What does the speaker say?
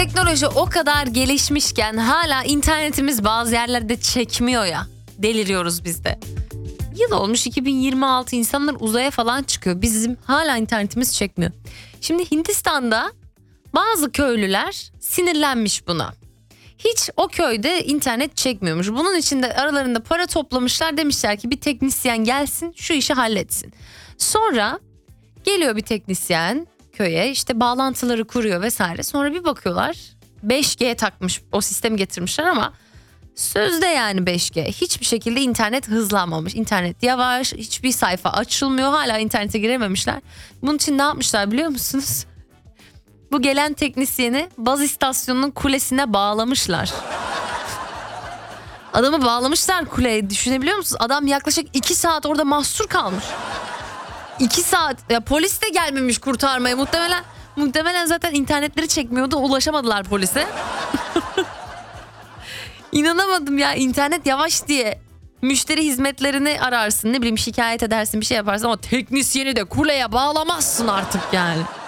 Teknoloji o kadar gelişmişken hala internetimiz bazı yerlerde çekmiyor ya. Deliriyoruz biz de. Yıl olmuş 2026, insanlar uzaya falan çıkıyor. Bizim hala internetimiz çekmiyor. Şimdi Hindistan'da bazı köylüler sinirlenmiş buna. Hiç o köyde internet çekmiyormuş. Bunun için de aralarında para toplamışlar, demişler ki bir teknisyen gelsin şu işi halletsin. Sonra geliyor bir teknisyen köye, işte bağlantıları kuruyor vesaire. Sonra bir bakıyorlar 5G takmış, o sistemi getirmişler ama sözde yani 5G. Hiçbir şekilde internet hızlanmamış. İnternet yavaş, hiçbir sayfa açılmıyor. Hala internete girememişler. Bunun için ne yapmışlar biliyor musunuz? Bu gelen teknisyeni baz istasyonunun kulesine bağlamışlar. Adamı bağlamışlar kuleye, düşünebiliyor musunuz? Adam yaklaşık 2 saat orada mahsur kalmış. 2 saat. Ya polis de gelmemiş kurtarmaya muhtemelen zaten internetleri çekmiyordu, ulaşamadılar polise. İnanamadım ya, internet yavaş diye müşteri hizmetlerini ararsın, ne bileyim şikayet edersin, bir şey yaparsın ama teknisyeni de kuleye bağlamazsın artık yani.